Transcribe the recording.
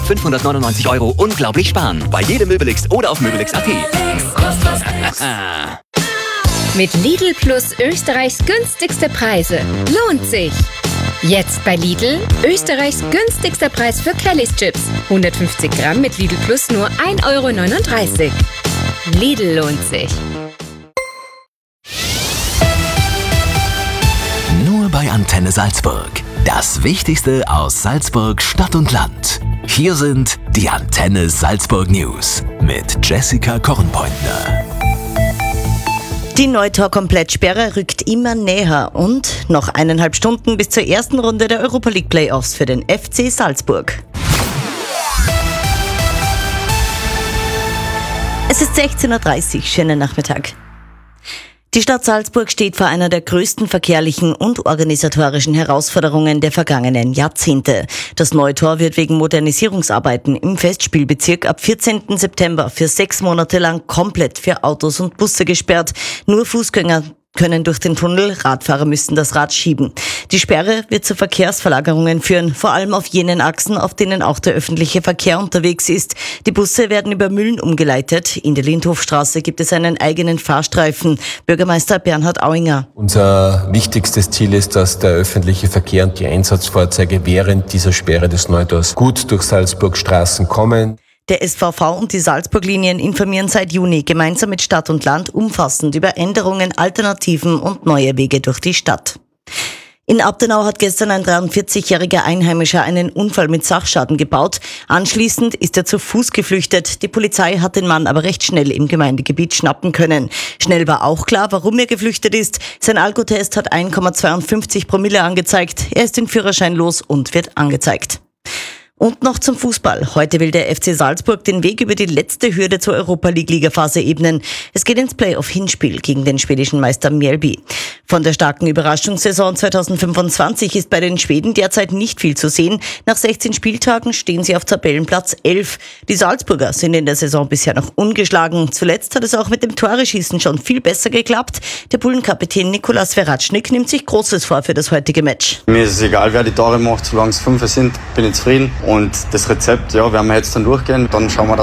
599 € unglaublich sparen. Bei jedem Möbelix oder auf Möbelix.at. Mit Lidl Plus Österreichs günstigste Preise. Lohnt sich! Jetzt bei Lidl Österreichs günstigster Preis für Kellys Chips. 150 Gramm mit Lidl Plus nur 1,39 €. Lidl lohnt sich. Nur bei Antenne Salzburg. Das Wichtigste aus Salzburg, Stadt und Land. Hier sind die Antenne Salzburg News mit Jessica Kornpointner. Die Neutor-Komplettsperre rückt immer näher und noch 1,5 Stunden bis zur ersten Runde der Europa League Playoffs für den FC Salzburg. Es ist 16:30 Uhr, schönen Nachmittag. Die Stadt Salzburg steht vor einer der größten verkehrlichen und organisatorischen Herausforderungen der vergangenen Jahrzehnte. Das Neutor wird wegen Modernisierungsarbeiten im Festspielbezirk ab 14. September für 6 Monate lang komplett für Autos und Busse gesperrt. Nur Fußgänger können durch den Tunnel, Radfahrer müssen das Rad schieben. Die Sperre wird zu Verkehrsverlagerungen führen, vor allem auf jenen Achsen, auf denen auch der öffentliche Verkehr unterwegs ist. Die Busse werden über Mühlen umgeleitet. In der Lindhofstraße gibt es einen eigenen Fahrstreifen. Bürgermeister Bernhard Auinger. Unser wichtigstes Ziel ist, dass der öffentliche Verkehr und die Einsatzfahrzeuge während dieser Sperre des Neutors gut durch Salzburg Straßen kommen. Der SVV und die Salzburg-Linien informieren seit Juni gemeinsam mit Stadt und Land umfassend über Änderungen, Alternativen und neue Wege durch die Stadt. In Abtenau hat gestern ein 43-jähriger Einheimischer einen Unfall mit Sachschaden gebaut. Anschließend ist er zu Fuß geflüchtet. Die Polizei hat den Mann aber recht schnell im Gemeindegebiet schnappen können. Schnell war auch klar, warum er geflüchtet ist. Sein Alkotest hat 1,52 Promille angezeigt. Er ist den Führerschein los und wird angezeigt. Und noch zum Fußball. Heute will der FC Salzburg den Weg über die letzte Hürde zur Europa League Ligaphase ebnen. Es geht ins Playoff-Hinspiel gegen den schwedischen Meister Mjällby. Von der starken Überraschungssaison 2025 ist bei den Schweden derzeit nicht viel zu sehen. Nach 16 Spieltagen stehen sie auf Tabellenplatz 11. Die Salzburger sind in der Saison bisher noch ungeschlagen. Zuletzt hat es auch mit dem Toreschießen schon viel besser geklappt. Der Bullenkapitän Nikolas Veratschnik nimmt sich Großes vor für das heutige Match. Mir ist es egal, wer die Tore macht, solange es 5 sind, bin ich zufrieden. Und das Rezept, ja, werden wir jetzt dann durchgehen. Dann schauen wir,